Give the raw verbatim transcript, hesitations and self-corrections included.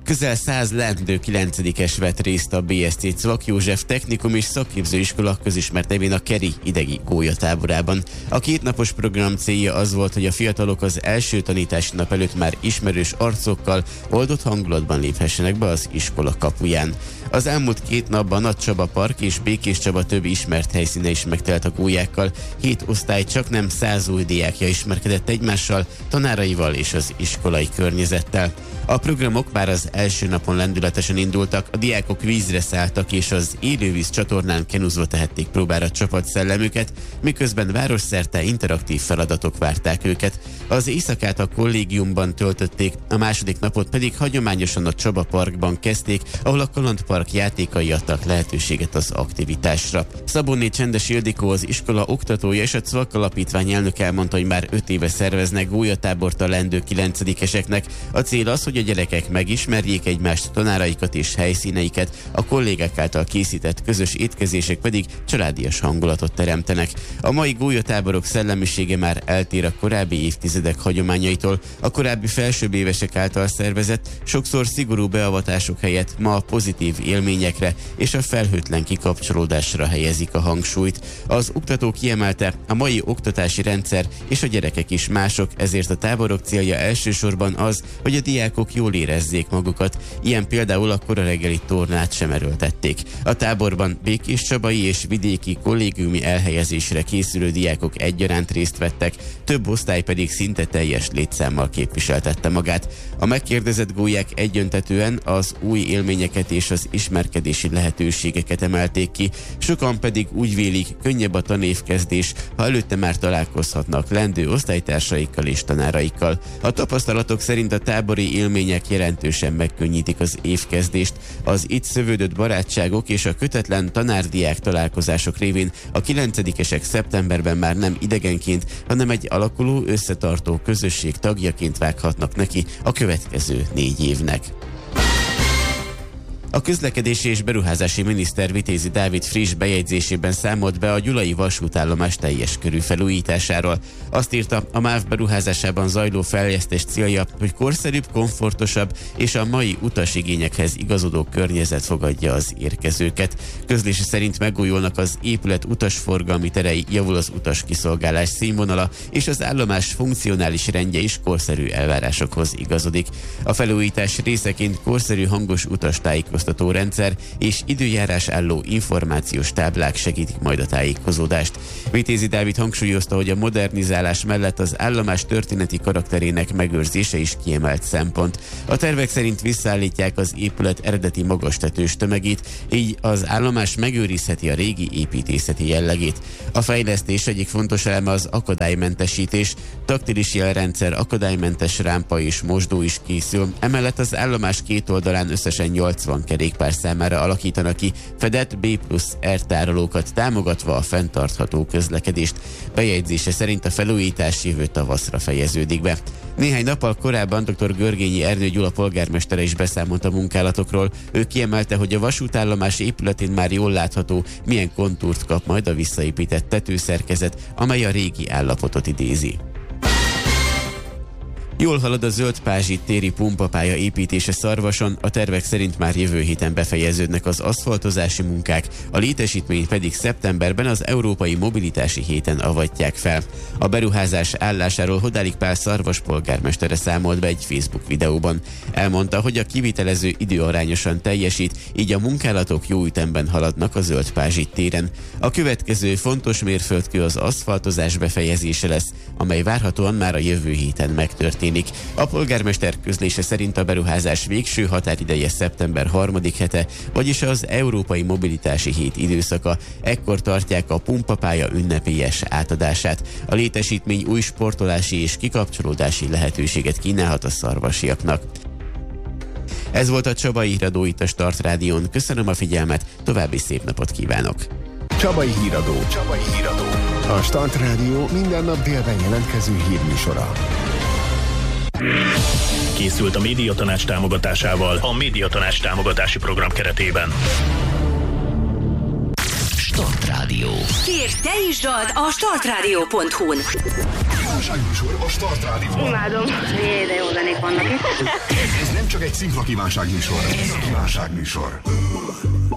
Közel száz leendő kilencedikes vett részt a bé es cé Cvak József Technikum és Szakképzőiskola közismert nevén a Keri idegi gólyatáborában. A kétnapos program célja az volt, hogy a fiatalok az első tanítási nap előtt már ismerős arcokkal, oldott hangulatban léphessenek be az iskola kapuján. Az elmúlt két napban Nagy Csaba Park és Békés Csaba többi ismert helyszíne is megtelt a gólyákkal. Hét osztály csaknem száz új diákja ismerkedett egymással, tanáraival és az iskolai környezettel. A programok már az első napon lendületesen indultak, a diákok vízre szálltak és az élővíz csatornán kenuzva tehették próbára csapatszellemüket, miközben városszerte interaktív feladatok várták őket. Az éjszakát a kollégiumban töltötték, a második napot pedig hagyományosan a Csaba Parkban kezdték, ahol a Kalandpark játékai adtak lehetőséget az aktivitásra. Szabóné Csendes Ildikó, az iskola oktatója és a Cvak Alapítvány elnök elmondta, hogy már öt éve szerveznek gólyatábort a leendő kilencedikeseknek. A cél az, hogy a gyerekek megismerjék egymást, tanáraikat és helyszíneiket, a kollégák által készített közös étkezések pedig családias hangulatot teremtenek. A mai gólyatáborok szellemisége már eltér a korábbi évtizedek hagyományaitól. A korábbi felsőbb évesek által szervezett, sokszor szigorú beavatások helyett ma a pozitív élményekre és a felhőtlen kikapcsolódásra helyezik a hangsúlyt. Az oktató kiemelte, a mai oktatási rendszer és a gyerekek is mások, ezért a táborok célja elsősorban az, hogy a diákok jól érezzék magukat, ilyen például a kora reggeli tornát sem erőltették. A táborban békés csabai és vidéki kollégiumi elhelyezésre készülő diákok egyaránt részt vettek, több osztály pedig szinte teljes létszámmal képviseltette magát. A megkérdezett gólyák egyöntetően az új élményeket és az ismerkedési lehetőségeket emelték ki, sokan pedig úgy vélik, könnyebb a tanévkezdés, ha előtte már találkozhatnak lendő osztálytársaikkal és tanáraikkal. A tapasztalatok szerint a tábori élmények jelentősen megkönnyítik az évkezdést. Az itt szövődött barátságok és a kötetlen tanárdiák találkozások révén a kilencedikesek szeptemberben már nem idegenként, hanem egy alakuló, összetartó közösség tagjaként vághatnak neki a következő négy évnek. A közlekedési és beruházási miniszter Vitézi Dávid friss bejegyzésében számolt be a gyulai vasútállomás teljes körű felújításáról. Azt írta, a MÁV beruházásában zajló fejlesztés célja, hogy korszerűbb, komfortosabb és a mai utasigényekhez igazodó környezet fogadja az érkezőket. Közlése szerint megújulnak az épület utasforgalmi terei, javul az utas kiszolgálás színvonala, és az állomás funkcionális rendje is korszerű elvárásokhoz igazodik. A felújítás részeként korszerű hangos utastájékoztatás rendszer és időjárás álló információs táblák segítik majd a tájékozódást. Vitézi Dávid hangsúlyozta, hogy a modernizálás mellett az állomás történeti karakterének megőrzése is kiemelt szempont. A tervek szerint visszaállítják az épület eredeti magastetős tömegét, így az állomás megőrizheti a régi építészeti jellegét. A fejlesztés egyik fontos eleme az akadálymentesítés, taktilis jelrendszer, akadálymentes rámpa és mosdó is készül. Emellett az állomás két oldalán összesen nyolcvan kerékpár számára alakítanak ki fedett bé plusz er tárolókat, támogatva a fenntartható közlekedést. Bejegyzése szerint a felújítás jövő tavaszra fejeződik be. Néhány nappal korábban dr. Görgényi Ernő Gyula polgármestere is beszámolt a munkálatokról. Ő kiemelte, hogy a vasútállomás épületén már jól látható, milyen kontúrt kap majd a visszaépített tetőszerkezet, amely a régi állapotot idézi. Jól halad a Zöld-Pázsit téri pumpapálya építése Szarvason, a tervek szerint már jövő héten befejeződnek az aszfaltozási munkák, a létesítményt pedig szeptemberben az Európai Mobilitási Héten avatják fel. A beruházás állásáról Hodálik Pál Szarvas polgármestere számolt be egy Facebook videóban. Elmondta, hogy a kivitelező időarányosan teljesít, így a munkálatok jó ütemben haladnak a Zöld-Pázsit téren. A következő fontos mérföldkő az aszfaltozás befejezése lesz, amely várhatóan már a jövő héten megtörténik. A polgármester közlése szerint a beruházás végső határideje szeptember harmadik hete, vagyis az Európai Mobilitási Hét időszaka. Ekkor tartják a pumpapálya ünnepélyes átadását. A létesítmény új sportolási és kikapcsolódási lehetőséget kínálhat a szarvasiaknak. Ez volt a Csabai Híradó itt a Start Rádión. Köszönöm a figyelmet, további szép napot kívánok! Csabai Híradó. Csabai Híradó. A Start Rádió minden nap délben jelentkező hírműsora. Készült a Médiatanács támogatásával a Médiatanács támogatási program keretében. Start Rádió. Kérj te is dalt a startradio pont hu-n. Kívánságműsor a Start Rádióban. Imádom. Jé, de jó zenék vannak itt. Ez nem csak egy szimpla kívánságműsor, ez a kívánságműsor.